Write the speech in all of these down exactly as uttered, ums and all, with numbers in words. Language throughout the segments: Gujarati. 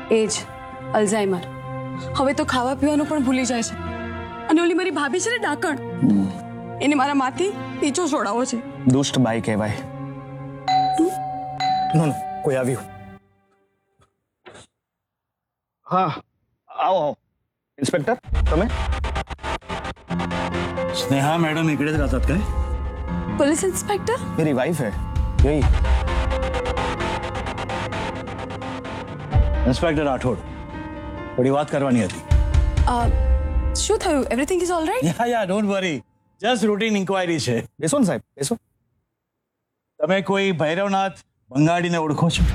એ જ અલ્ઝાઇમર. હવે તો ખાવા પીવાનું પણ ભૂલી જાય છે. અને ઓલી મારી ભાભી છે ને ડાકણ, એને મારા માથી પીછો છોડાવો છે. દુષ્ટ બાઈ કહેવાય. નો નો કોઈ આવ્યું. હા આવો આવો इंस्पेक्टर તમે स्नेहा मैडम इकडेच राहतात काय? पुलिस इंस्पेक्टर मेरी वाइफ है यही. ઇન્સ્પેક્ટર રાઠોડ, થોડી વાત કરવાની હતી. શું થયું? Everything is all right? Yeah yeah don't worry, just routine inquiry છે. બેસો ને સાહેબ બેસો. તમે કોઈ ભૈરવનાથ બંગાડીને ઓળખો છો?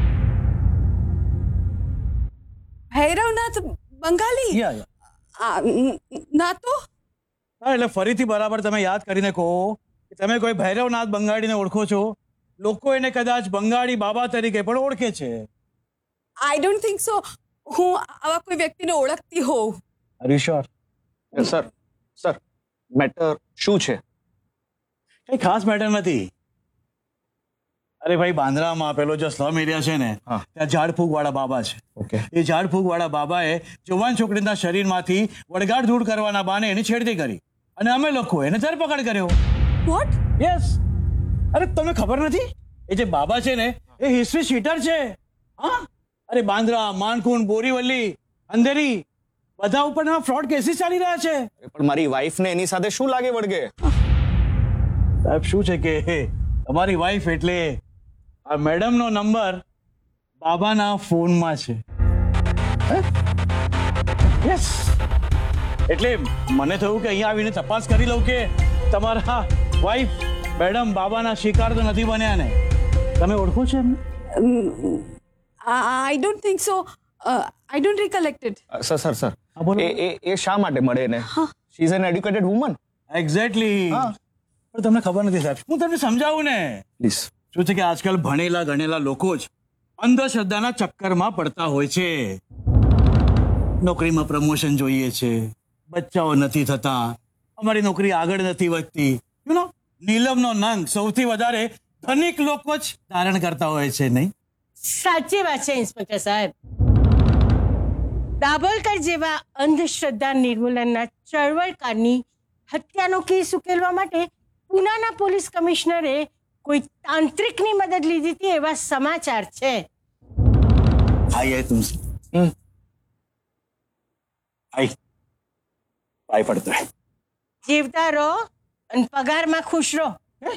ભૈરવનાથ બંગાળી? યા યા ના તો. હા, એટલે ફરીથી બરાબર તમે યાદ કરીને કહો કે તમે કોઈ ભૈરવનાથ બંગાડીને ઓળખો છો. લોકો એને કદાચ બંગાળી બાબા તરીકે પણ ઓળખે છે. આઈ ડોન્ટ થિંક સો હું આવા કોઈ વ્યક્તિને ઓળખતી હોઉં. Are you sure? Sir sir matter શું છે? કઈ ખાસ મેટર નથી. અરે ભાઈ, બાંદ્રામાં પેલો જે સ્લમ એરિયા છે ને, હા. ત્યાં ઝાડફૂગ વાળા બાબા છે. ઓકે. એ ઝાડફૂગ વાળા બાબાએ જવાન છોકરીના શરીરમાંથી વળગાડ ધૂળ કરવાના બાને એની છેડતી કરી અને અમે લોકો એને ધરપકડ કર્યો. વોટ? યસ. અરે તમને ખબર નથી? એ જે બાબા છે ને એ હિસ્ટ્રી શીટર છે. હા, અરે બાંદ્રા, માનકુંડ, બોરીવલી, અંધેરી બધા ઉપર ફ્રોડ કેસીસ ચાલી રહ્યા છે. પણ મારી વાઈફ ને એની સાથે શું લાગે વળગે? સાહેબ, શું છે કે તમારી વાઈફ એટલે આ મેડમનો નંબર બાબાના ફોનમાં છે. યસ. એટલે મને થયું કે અહીંયા આવીને તપાસ કરી લઉં કે તમારા વાઈફ મેડમ બાબાના શિકાર તો નથી બન્યા ને. તમે ઓળખો છો એમને? I don't think so. I don't રિકલેક્ટ it. Sir sir sir હા, બોલો. એ એ એ શા માટે મળે ને? She is an educated woman. Exactly. હા. પણ તમને ખબર નથી સાહેબ, હું તમને સમજાવું ને. પ્લીઝ. શું છે કે આજકાલ ભણેલા ગણેલા લોકો જ અંધશ્રદ્ધાના ચક્કરમાં પડતા હોય છે. નોકરીમાં પ્રમોશન જોઈએ છે, બચ્ચાઓ નથી થતા, અમારી નોકરી આગળ નથી વધતી. યુ નો, નીલમનો નંગ સૌથી વધારે ધનિક લોકો જ ધારણ કરતા હોય છે, નહીં? સાચી વાત છે ઇન્સ્પેક્ટર સાહેબ. દાભોલકર જેવા અંધશ્રદ્ધા નિર્મૂલનના ચળવળકારની હત્યાનો કેસ ઉકેલવા માટે પુનાના પોલીસ કમિશનરે કોઈ તાંત્રિકની મદદ લીધી હતી એવા સમાચાર છે. આઈ આઈ તુમસે આઈ આઈ પડતા હૈ. જીવતા રહો અને પગારમાં ખુશ રહો.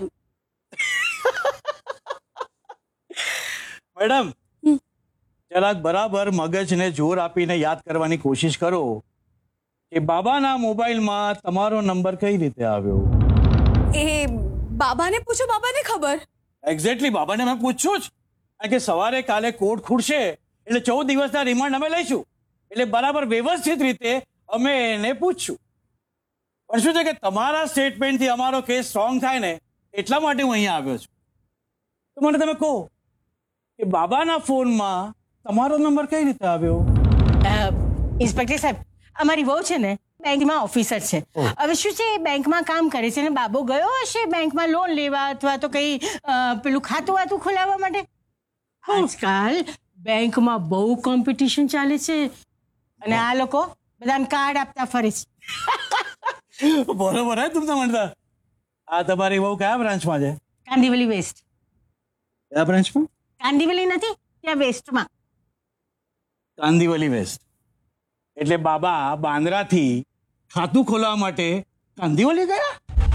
મેડમ, જરાક બરાબર મગજને જોર આપીને યાદ કરવાની કોશિશ કરો કે બાબાના મોબાઈલમાં તમારો નંબર કઈ રીતે આવ્યો. એ બાબાને પૂછો, બાબાને ખબર. એક્ઝેક્ટલી, બાબાને મેં પૂછ્યું જ. કારણ કે સવારે કાલે કોર્ટ ખુલશે એટલે ચૌદ દિવસના રિમાન્ડ અમે લઈશું. એટલે બરાબર વ્યવસ્થિત રીતે અમે એને પૂછશું. પણ શું છે કે તમારા સ્ટેટમેન્ટથી અમારો કેસ સ્ટ્રોંગ થાય ને, એટલા માટે હું અહીંયા આવ્યો છું. તો મને તમે કહો કે બાબાના ફોનમાં તમારો નંબર કઈ રીતે આવ્યો? અ, ઇન્સ્પેક્ટર સાહેબ, અમારી વહુ છે ને બેંકમાં ઓફિસર છે. હવે શું છે, એ બેંકમાં કામ કરે છે ને બાબો ગયો હશે બેંકમાં લોન લેવા અથવા તો કઈ અ, પેલું ખાતું વાતું ખોલાવવા માટે. આજકાલ બેંકમાં બહુ કોમ્પિટિશન ચાલે છે અને આ લોકો બધાને કાર્ડ આપતા ફરે છે. બરોબર હે તું સમજતા. આ તમારી બહુ કયા બ્રાન્ચમાં છે? કાંદીવલી વેસ્ટ. કયા બ્રાન્ચમાં? કાંદીવલી નથી, ત્યાં વેસ્ટમાં. કાંદીવલી વેસ્ટ. એટલે બાબા બાંદ્રાથી ખાતું ખોલવા માટે કાંદીવલી ગયા?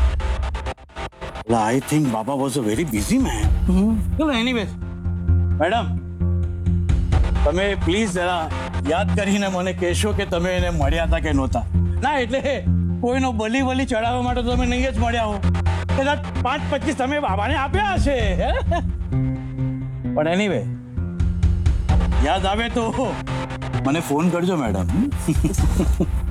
I think Baba was a very busy main. ચલો એનીવે, મેડમ તમે પ્લીઝ જરા યાદ કરીને મને કહેશો કે તમે એને મળ્યા હતા કે નહોતા. ના એટલે કોઈનો બલી બલી ચડાવવા માટે તમે નહીં જ મળ્યા હો. કદાચ પાંચ પચીસ તમે બાબાને આપ્યા હશે. પણ એનીવે, યાદ આવે તો મને ફોન કરજો મેડમ.